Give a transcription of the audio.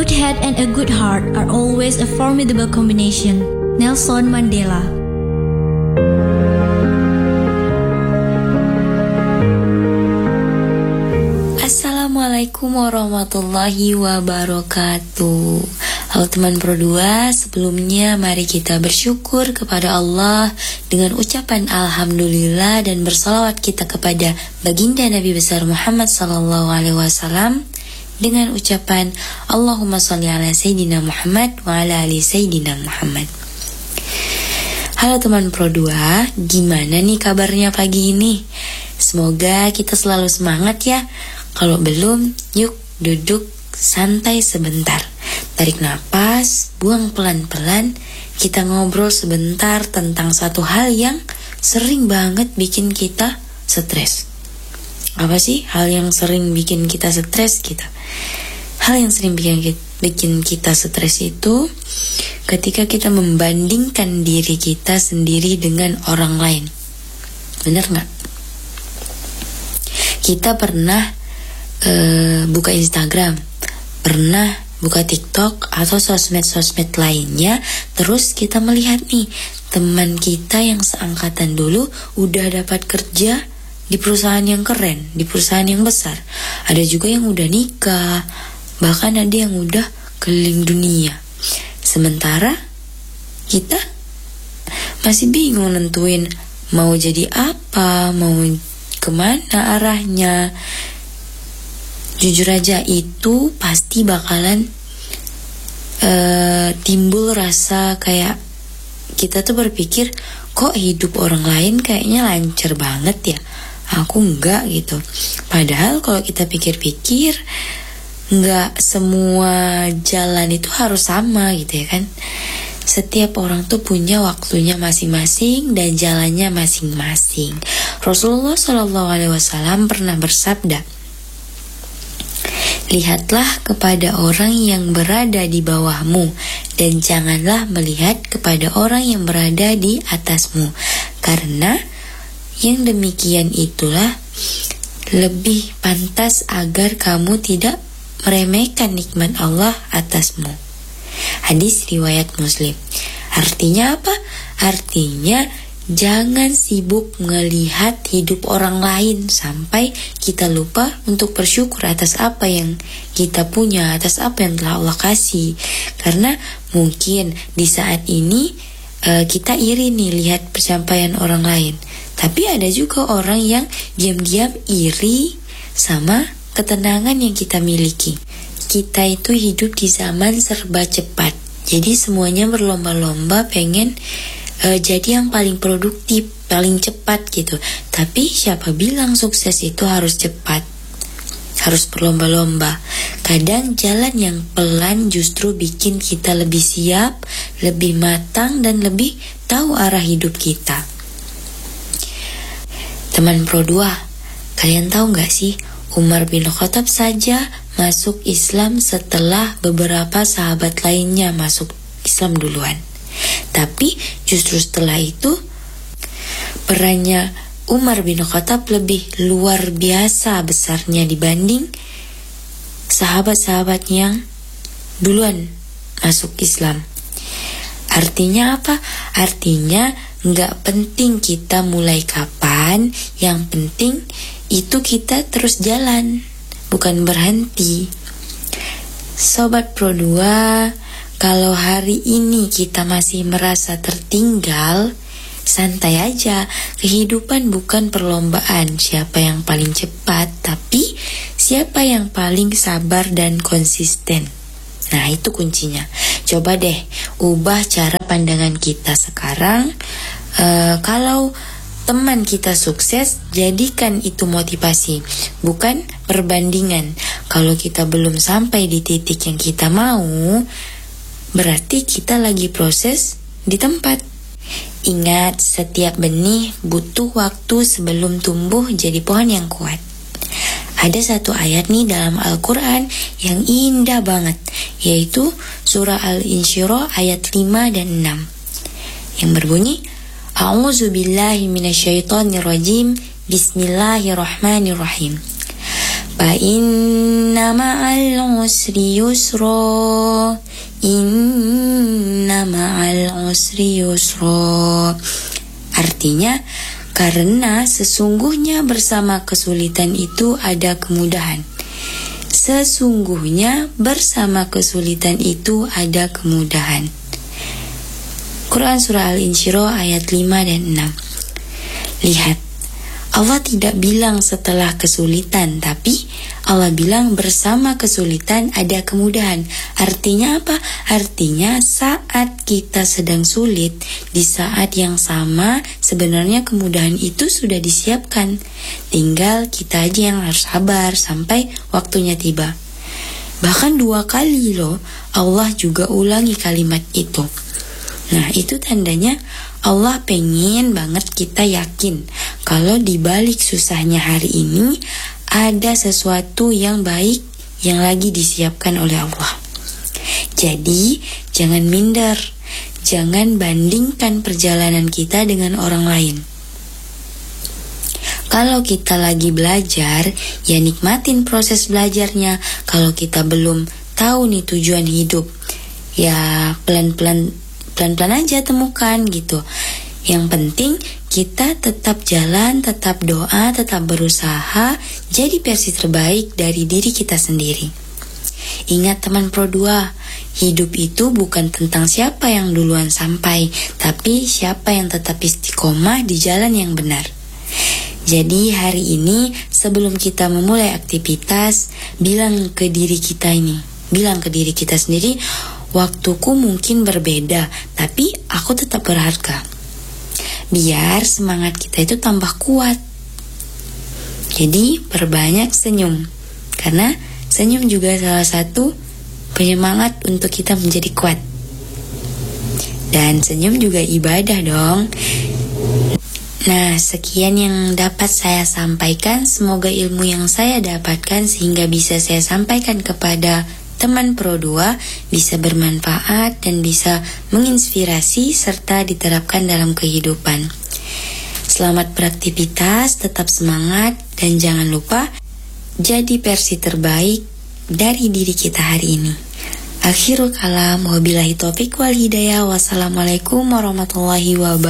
good head and a good heart are always a formidable combination. Nelson Mandela. Assalamualaikum warahmatullahi wabarakatuh. Halo teman Pro 2, sebelumnya mari kita bersyukur kepada Allah dengan ucapan Alhamdulillah dan bersalawat kita kepada baginda Nabi besar Muhammad SAW dengan ucapan Allahumma sholli ala Sayyidina Muhammad wa ala ali Sayyidina Muhammad. Halo teman Pro 2, gimana nih kabarnya pagi ini? Semoga kita selalu semangat ya. Kalau belum, yuk duduk santai sebentar. Tarik napas, buang pelan-pelan. Kita ngobrol sebentar tentang satu hal yang sering banget bikin kita stres. Apa sih hal yang sering bikin kita stres kita? Hal yang sering bikin kita stres itu ketika kita membandingkan diri kita sendiri dengan orang lain. Bener gak? Kita pernah buka Instagram, pernah buka TikTok atau sosmed-sosmed lainnya, terus kita melihat nih teman kita yang seangkatan dulu udah dapat kerja di perusahaan yang keren, di perusahaan yang besar. Ada juga yang udah nikah, bahkan ada yang udah keliling dunia. Sementara kita masih bingung nentuin mau jadi apa, mau kemana arahnya. Jujur aja itu pasti bakalan timbul rasa kayak kita tuh berpikir, kok hidup orang lain kayaknya lancar banget ya, aku enggak gitu. Padahal kalau kita pikir-pikir, enggak semua jalan itu harus sama gitu ya kan. Setiap orang tuh punya waktunya masing-masing dan jalannya masing-masing. Rasulullah SAW pernah bersabda, lihatlah kepada orang yang berada di bawahmu dan janganlah melihat kepada orang yang berada di atasmu, karena yang demikian itulah lebih pantas agar kamu tidak meremehkan nikmat Allah atasmu. Hadis riwayat Muslim. Artinya apa? Artinya jangan sibuk melihat hidup orang lain sampai kita lupa untuk bersyukur atas apa yang kita punya, atas apa yang telah Allah kasih. Karena mungkin di saat ini kita iri nih lihat pencapaian orang lain, tapi ada juga orang yang diam-diam iri sama ketenangan yang kita miliki. Kita itu hidup di zaman serba cepat, jadi semuanya berlomba-lomba pengen jadi yang paling produktif, paling cepat gitu. Tapi siapa bilang sukses itu harus cepat, harus berlomba-lomba. Kadang jalan yang pelan justru bikin kita lebih siap, lebih matang, dan lebih tahu arah hidup kita. Teman Pro 2, kalian tahu gak sih, Umar bin Khattab saja masuk Islam setelah beberapa sahabat lainnya masuk Islam duluan. Tapi justru setelah itu perannya Umar bin Khattab lebih luar biasa besarnya dibanding sahabat-sahabat yang duluan masuk Islam. Artinya apa? Artinya gak penting kita mulai kapan, yang penting itu kita terus jalan, bukan berhenti. Sobat Pro 2, kalau hari ini kita masih merasa tertinggal, santai aja. Kehidupan bukan perlombaan siapa yang paling cepat, tapi siapa yang paling sabar dan konsisten. Nah, itu kuncinya. Coba deh ubah cara pandangan kita sekarang. Kalau teman kita sukses, jadikan itu motivasi, bukan perbandingan. Kalau kita belum sampai di titik yang kita mau, berarti kita lagi proses di tempat. Ingat, setiap benih butuh waktu sebelum tumbuh jadi pohon yang kuat. Ada satu ayat nih dalam Al-Quran yang indah banget, yaitu surah Al-Insyirah ayat 5 dan 6, yang berbunyi, A'udzubillahi minasyaitonirrajim, Bismillahirrahmanirrahim. Fa inna ma'al usri yusra. Inna ma'al usri yusra. Artinya, karena sesungguhnya bersama kesulitan itu ada kemudahan. Sesungguhnya bersama kesulitan itu ada kemudahan. Quran Surah Al-Insyirah ayat 5 dan 6. Lihat, Allah tidak bilang setelah kesulitan, tapi Allah bilang bersama kesulitan ada kemudahan. Artinya apa? Artinya saat kita sedang sulit, di saat yang sama sebenarnya kemudahan itu sudah disiapkan. Tinggal kita aja yang harus sabar sampai waktunya tiba. Bahkan 2 kali loh Allah juga ulangi kalimat itu. Nah, itu tandanya Allah pengen banget kita yakin kalau di balik susahnya hari ini ada sesuatu yang baik yang lagi disiapkan oleh Allah. Jadi, jangan minder, jangan bandingkan perjalanan kita dengan orang lain. Kalau kita lagi belajar, ya nikmatin proses belajarnya. Kalau kita belum tahu nih tujuan hidup, ya pelan-pelan aja temukan gitu. Yang penting kita tetap jalan, tetap doa, tetap berusaha jadi versi terbaik dari diri kita sendiri. Ingat teman Pro 2, hidup itu bukan tentang siapa yang duluan sampai, tapi siapa yang tetap istiqomah di jalan yang benar. Jadi hari ini sebelum kita memulai aktivitas, bilang ke diri kita sendiri, waktuku mungkin berbeda, tapi aku tetap berharga. Biar semangat kita itu tambah kuat. Jadi perbanyak senyum, karena senyum juga salah satu penyemangat untuk kita menjadi kuat. Dan senyum juga ibadah dong. Nah, sekian yang dapat saya sampaikan. Semoga ilmu yang saya dapatkan sehingga bisa saya sampaikan kepada teman Pro 2 bisa bermanfaat dan bisa menginspirasi serta diterapkan dalam kehidupan. Selamat beraktivitas, tetap semangat, dan jangan lupa jadi versi terbaik dari diri kita hari ini. Akhirul kalam, wabillahi taufiq wal hidayah. Wassalamualaikum warahmatullahi wabarakatuh.